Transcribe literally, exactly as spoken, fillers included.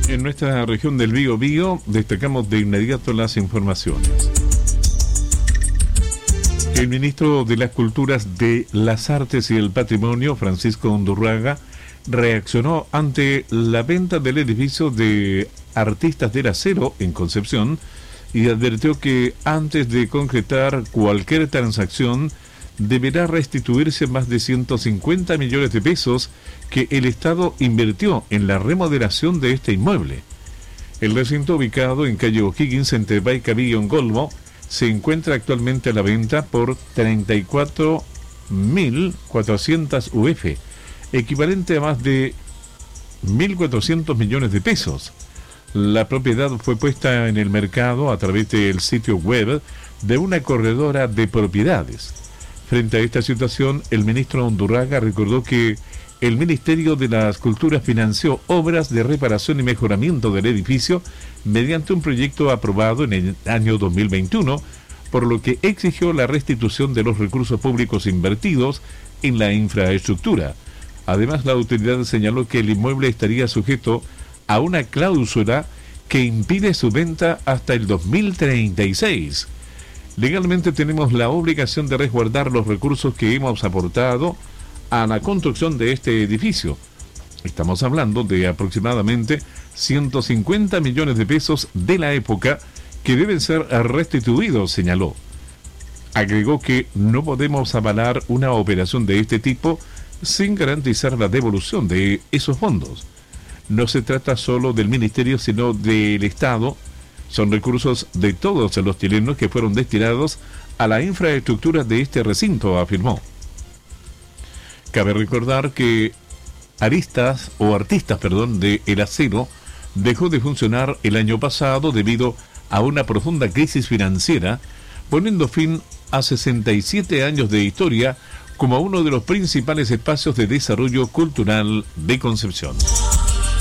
En nuestra región del Biobío destacamos de inmediato las informaciones. El ministro de las Culturas, de las Artes y el Patrimonio, Francisco Undurraga, reaccionó ante la venta del edificio de Artistas del Acero en Concepción y advirtió que antes de concretar cualquier transacción deberá restituirse más de ciento cincuenta millones de pesos que el Estado invirtió en la remodelación de este inmueble. El recinto, ubicado en calle O'Higgins entre Baicaví y Ongolmo, se encuentra actualmente a la venta por treinta y cuatro mil cuatrocientos U F, equivalente a más de mil cuatrocientos millones de pesos. La propiedad fue puesta en el mercado a través del sitio web de una corredora de propiedades. Frente a esta situación, el ministro Undurraga recordó que el Ministerio de las Culturas financió obras de reparación y mejoramiento del edificio mediante un proyecto aprobado en el año dos mil veintiuno, por lo que exigió la restitución de los recursos públicos invertidos en la infraestructura. Además, la autoridad señaló que el inmueble estaría sujeto a una cláusula que impide su venta hasta el dos mil treinta y seis. Legalmente tenemos la obligación de resguardar los recursos que hemos aportado a la construcción de este edificio. Estamos hablando de aproximadamente ciento cincuenta millones de pesos de la época que deben ser restituidos, señaló. Agregó que no podemos avalar una operación de este tipo sin garantizar la devolución de esos fondos. No se trata solo del Ministerio, sino del Estado. Son recursos de todos los chilenos que fueron destinados a la infraestructura de este recinto, afirmó. Cabe recordar que Aristas, o Artistas, perdón, de El Acero dejó de funcionar el año pasado debido a una profunda crisis financiera, poniendo fin a sesenta y siete años de historia como uno de los principales espacios de desarrollo cultural de Concepción.